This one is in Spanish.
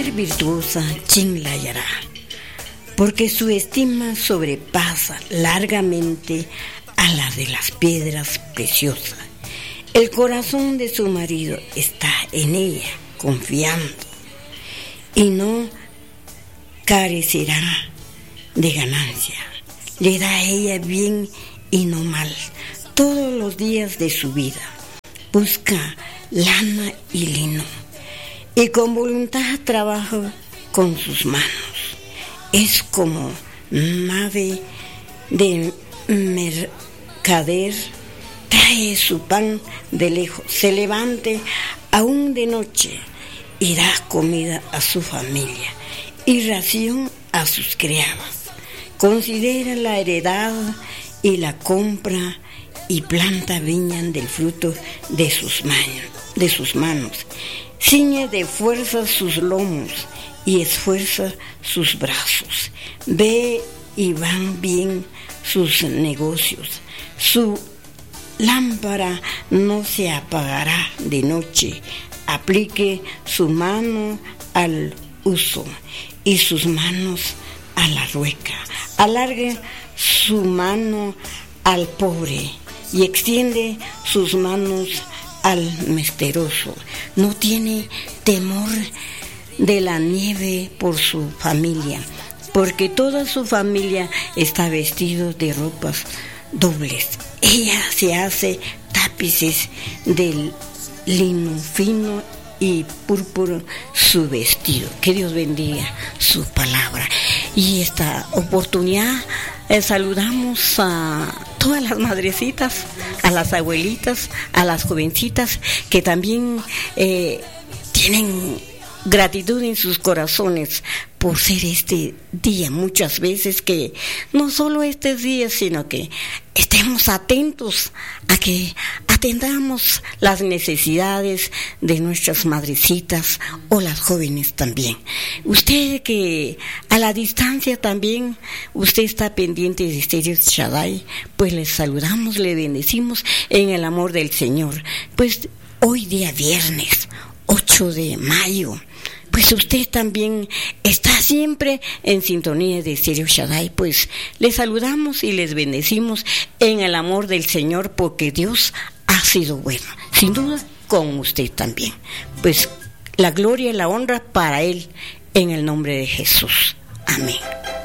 Virtuosa, ¿quién la hallará? Porque su estima sobrepasa largamente a la de las piedras preciosas. El corazón de su marido está en ella, confiando, y no carecerá de ganancia. Le da a ella bien y no mal todos los días de su vida. Busca lana y lino, y con voluntad trabaja con sus manos. Es como nave de mercader, trae su pan de lejos, se levante aún de noche y da comida a su familia y ración a sus criadas. Considera la heredad y la compra y planta viña del fruto de sus manos. Ciñe de fuerza sus lomos y esfuerza sus brazos. Ve y van bien sus negocios. Su lámpara no se apagará de noche. Aplique su mano al uso y sus manos a la rueca. Alargue su mano al pobre y extiende sus manos al menesteroso. No tiene temor de la nieve por su familia, porque toda su familia está vestida de ropas dobles. Ella se hace tapices del lino fino y púrpura su vestido. Que Dios bendiga su palabra. Y esta oportunidad saludamos a todas las madrecitas, a las abuelitas, a las jovencitas que también tienen gratitud en sus corazones por ser este día. Muchas veces que no solo este día, sino que estemos atentos a que atendamos las necesidades de nuestras madrecitas o las jóvenes también. Usted que a la distancia también, usted está pendiente de Stereo Shaddai, pues les saludamos, le bendecimos en el amor del Señor. Pues hoy día viernes 8 de mayo, pues usted también está siempre en sintonía de Stereo Shaddai, pues les saludamos y les bendecimos en el amor del Señor, porque Dios ha sido bueno, sin duda con usted también. Pues la gloria y la honra para Él, en el nombre de Jesús. Amén.